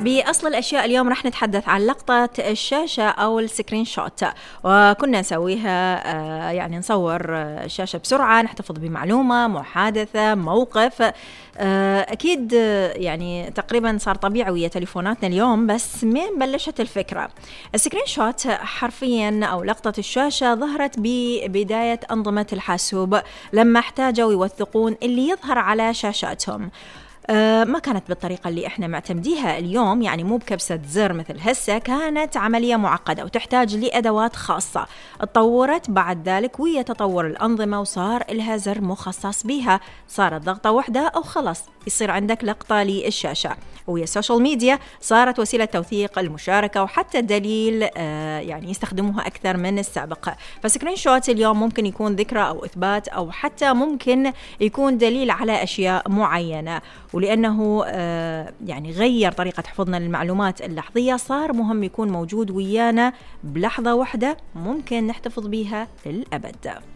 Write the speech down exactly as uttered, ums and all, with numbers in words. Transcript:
بأصل الأشياء اليوم رح نتحدث عن لقطة الشاشة أو السكرين شوت، وكنا نسويها آه يعني نصور الشاشة بسرعة، نحتفظ بمعلومة، محادثة، موقف. آه أكيد يعني تقريبا صار طبيعي ويا تليفوناتنا اليوم، بس من بلشت الفكرة؟ السكرين شوت حرفيا أو لقطة الشاشة ظهرت ببداية أنظمة الحاسوب لما احتاجوا يوثقون اللي يظهر على شاشاتهم. أه ما كانت بالطريقة اللي احنا معتمديها اليوم، يعني مو بكبسة زر مثل هسه، كانت عملية معقدة وتحتاج لأدوات خاصة. اتطورت بعد ذلك ويا تطور الأنظمة وصار لها زر مخصص بيها، صارت ضغطة واحدة أو خلص يصير عندك لقطة للشاشة. ويا السوشيال ميديا صارت وسيلة توثيق المشاركة وحتى دليل أه يعني يستخدموها أكثر من السابق. فسكرين شوت اليوم ممكن يكون ذكرى أو إثبات، أو حتى ممكن يكون دليل على أشياء معينة. ولأنه آه يعني غير طريقة حفظنا للمعلومات اللحظية، صار مهم يكون موجود ويانا بلحظة واحدة ممكن نحتفظ بيها للأبد.